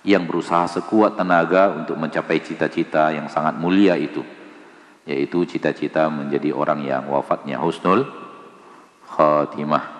yang berusaha sekuat tenaga untuk mencapai cita-cita yang sangat mulia itu, yaitu cita-cita menjadi orang yang wafatnya husnul khatimah.